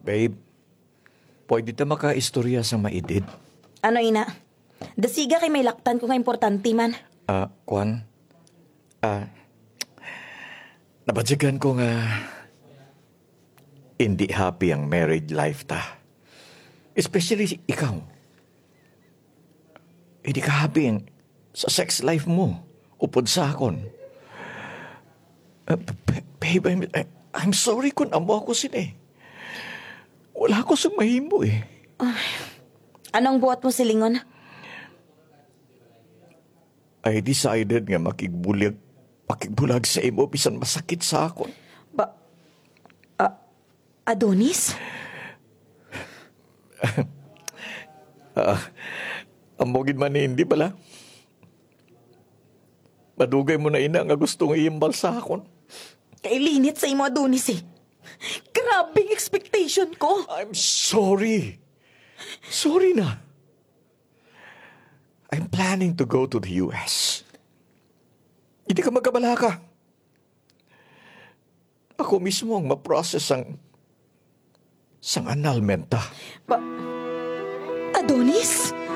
Babe, pwede ta makaistorya sa maidid. Ano ina? Dasiga kay may laktan ko nga importante man. Kwan? Nabadyagan ko nga hindi happy ang married life ta. Especially ikaw. Hindi ka happy sa sex life mo. Upod sa akon. Babe, I'm sorry kung amo ako wala ko sa mahimo eh. Anong buhat mo silingon? I decided nga makigbulag sa imo bisan masakit sa akon. Adonis? Amogin man hindi pala. Madugay mo na ina nga gustong iimbal sa akon. Kailinit sa imo, Adonis eh. Grabing expectation ko. I'm sorry. Sorry na. I'm planning to go to the US. Hindi ka magkabala ka. Ako mismo ang ma-process sang annulment ta. Adonis?